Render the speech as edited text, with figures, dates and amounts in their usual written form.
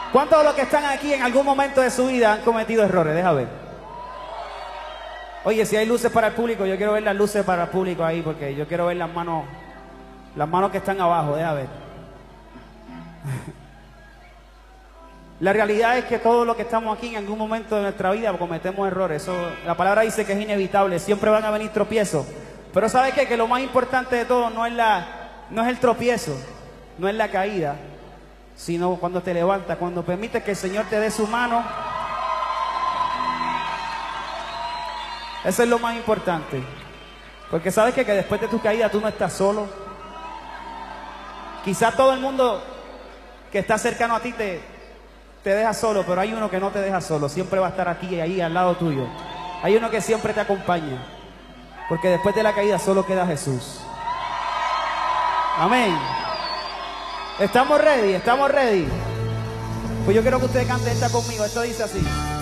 ¿Cuántos de los que están aquí en algún momento de su vida han cometido errores? Deja ver. Oye, si hay luces para el público, yo quiero ver las luces para el público ahí, porque yo quiero ver las manos que están abajo, deja ver. La realidad es que todos los que estamos aquí en algún momento de nuestra vida cometemos errores. Eso, la palabra dice que es inevitable, siempre van a venir tropiezos. Pero ¿sabes qué? Que lo más importante de todo no es el tropiezo, no es la caída, sino cuando te levantas, cuando permites que el Señor te dé su mano. Eso es lo más importante. Porque ¿sabes qué? Que después de tu caída tú no estás solo. Quizás todo el mundo que está cercano a ti te deja solo, pero hay uno que no te deja solo. Siempre va a estar aquí y ahí al lado tuyo. Hay uno que siempre te acompaña. Porque después de la caída solo queda Jesús. Amén. ¿Estamos ready? ¿Estamos ready? Pues yo quiero que ustedes canten esta conmigo. Esto dice así.